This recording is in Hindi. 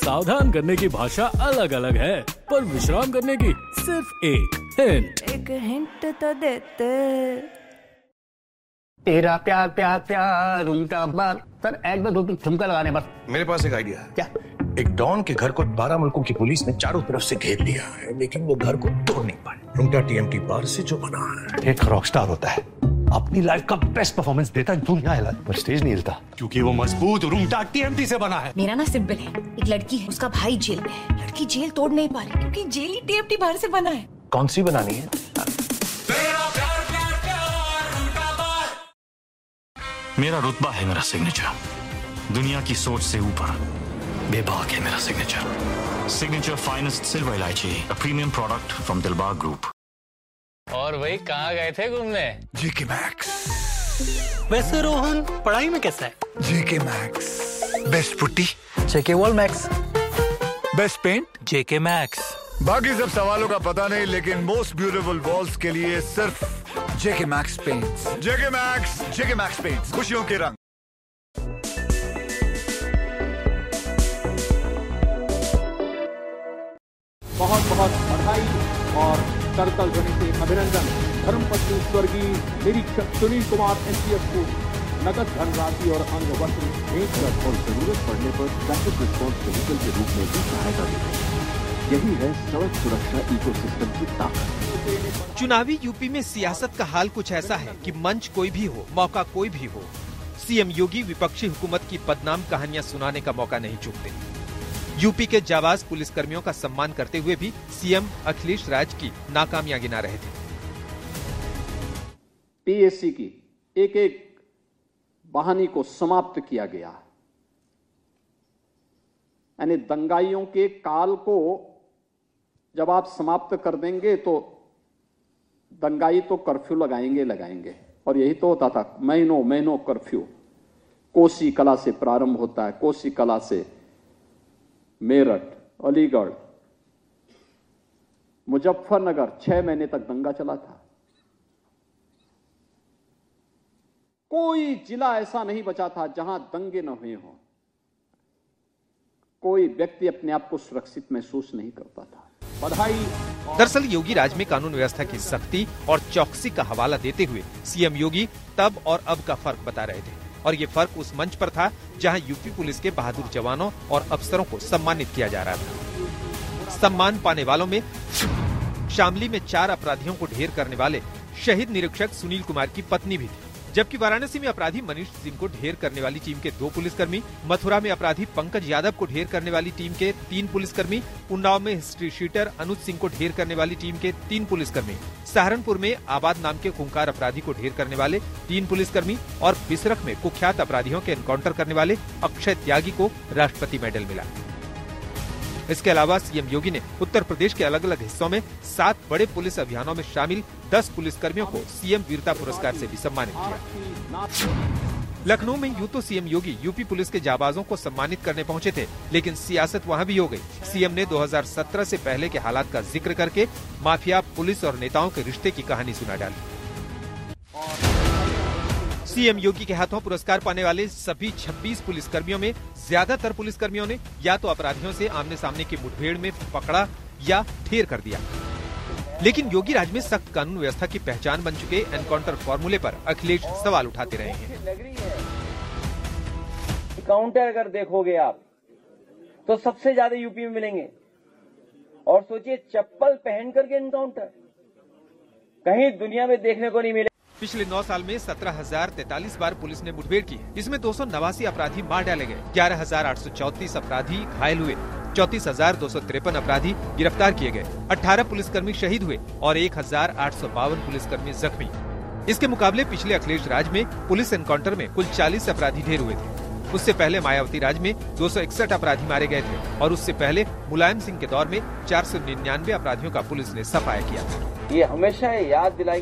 सावधान करने की भाषा अलग अलग है, पर विश्राम करने की सिर्फ एक हिंट तो देते। तेरा प्यार प्यार प्यार उनका बार। सर एक दो ठुमका लगाने बस। मेरे पास एक आइडिया है। क्या? एक डॉन के घर को 12 मुल्कों की पुलिस ने चारों तरफ से घेर लिया है, लेकिन वो घर को तोड़ नहीं पाए। रुंगटा टीएमटी बार से जो बना है। एक रॉकस्टार होता है, अपनी लाइफ का बेस्ट परफॉर्मेंस देता है, दुनिया हिला पर स्टेज नहीं हिलता, क्योंकि वो मजबूत रुंगटा टीएमटी से बना है। मेरा ना सिंपल है, एक लड़की है, उसका भाई जेल में है, लड़की जेल तोड़ नहीं पा रही क्योंकि जेल ही टीएमटी बार से बना है। कौन सी बनानी है? मेरा रुतबा है मेरा सिग्नेचर, दुनिया की सोच से ऊपर बेबाक है मेरा सिग्नेचर। सिग्नेचर फाइनेस्ट सिल्वर इलायची, a premium product from Dilbag group. और भाई कहाँ गए थे घूमने? जेके मैक्स। वैसे रोहन पढ़ाई में कैसा है? जेके मैक्स बेस्ट पुट्टी, जेके वॉल मैक्स बेस्ट पेंट, जेके मैक्स। बाकी सब सवालों का पता नहीं, लेकिन मोस्ट ब्यूटीफुल वॉल्स के लिए सिर्फ जेके मैक्स पेंट्स। जेके मैक्स पेंट्स, खुशियों के रंग। बहुत बहुत बधाई और करतल ध्वनि से अभिनंदन धर्मपत्नी स्वर्गीय निरीक्षक सुनील कुमार एनसीएफ को नगद धनराशि और अंग वस्त्र भेंट कर और जरूरत पड़ने पर रैपिड रिस्पॉन्स केमिकल के रूप में भी सहायता देते हैं। यही है सड़क सुरक्षा इकोसिस्टम की ताकत। चुनावी यूपी में सियासत का हाल कुछ ऐसा है कि मंच कोई भी हो, मौका कोई भी हो, सीएम योगी विपक्षी हुकूमत की बदनाम कहानियां सुनाने का मौका नहीं चूकते। यूपी के जाबाज पुलिसकर्मियों का सम्मान करते हुए भी सीएम अखिलेश राज की नाकामियां गिना रहे थे। पीएससी की एक एक बहानी को समाप्त किया गया, यानी दंगाइयों के काल को जब आप समाप्त कर देंगे तो दंगाई तो कर्फ्यू लगाएंगे और यही तो होता था, महीनों कर्फ्यू। कोसी कला से प्रारंभ होता है, कोसी कला से मेरठ, अलीगढ़, मुजफ्फरनगर 6 महीने तक दंगा चला था। कोई जिला ऐसा नहीं बचा था जहां दंगे न हुए हों। कोई व्यक्ति अपने आप को सुरक्षित महसूस नहीं करता था। बधाई। दरअसल योगी राज में कानून व्यवस्था की सख्ती और चौकसी का हवाला देते हुए सीएम योगी तब और अब का फर्क बता रहे थे, और ये फर्क उस मंच पर था जहां यूपी पुलिस के बहादुर जवानों और अफसरों को सम्मानित किया जा रहा था। सम्मान पाने वालों में शामली में 4 अपराधियों को ढेर करने वाले शहीद निरीक्षक सुनील कुमार की पत्नी भी थी, जबकि वाराणसी में अपराधी मनीष सिंह को ढेर करने वाली टीम के 2 पुलिसकर्मी, मथुरा में अपराधी पंकज यादव को ढेर करने वाली टीम के 3 पुलिसकर्मी, उन्नाव में हिस्ट्री शीटर अनुज सिंह को ढेर करने वाली टीम के 3 पुलिसकर्मी, सहारनपुर में आबाद नाम के खूंखार अपराधी को ढेर करने वाले 3 पुलिसकर्मी और बिसरख में कुख्यात अपराधियों के एनकाउंटर करने वाले अक्षय त्यागी को राष्ट्रपति मेडल मिला। इसके अलावा सीएम योगी ने उत्तर प्रदेश के अलग अलग हिस्सों में 7 बड़े पुलिस अभियानों में शामिल 10 पुलिसकर्मियों को सीएम वीरता पुरस्कार से भी सम्मानित किया। लखनऊ में यूं तो सीएम योगी यूपी पुलिस के जाबाजों को सम्मानित करने पहुंचे थे, लेकिन सियासत वहां भी हो गई। सीएम ने 2017 से पहले के हालात का जिक्र करके माफिया, पुलिस और नेताओं के रिश्ते की कहानी सुना डाली। सीएम योगी के हाथों पुरस्कार पाने वाले सभी 26 पुलिसकर्मियों में ज्यादातर पुलिसकर्मियों ने या तो अपराधियों से आमने सामने की मुठभेड़ में पकड़ा या ढेर कर दिया। लेकिन योगी राज में सख्त कानून व्यवस्था की पहचान बन चुके एनकाउंटर फॉर्मूले पर अखिलेश सवाल उठाते रहे हैं। एनकाउंटर अगर देखोगे आप तो सबसे ज्यादा यूपी में मिलेंगे, और सोचिए चप्पल पहन करके एनकाउंटर कहीं दुनिया में देखने को नहीं मिले। पिछले 9 साल में 17,043 बार पुलिस ने मुठभेड़ की। इसमें 289 अपराधी मार डाले गए, 11,834 अपराधी घायल हुए, 34,253 अपराधी गिरफ्तार किए गए, 18 पुलिसकर्मी शहीद हुए और 1,852 पुलिसकर्मी जख्मी। इसके मुकाबले पिछले अखिलेश राज में पुलिस एनकाउंटर में कुल 40 अपराधी ढेर हुए थे। उससे पहले मायावती राज में 261 अपराधी मारे गए थे और उससे पहले मुलायम सिंह के दौर में 499 अपराधियों का पुलिस ने सफाया किया। ये हमेशा याद दिलाएंगे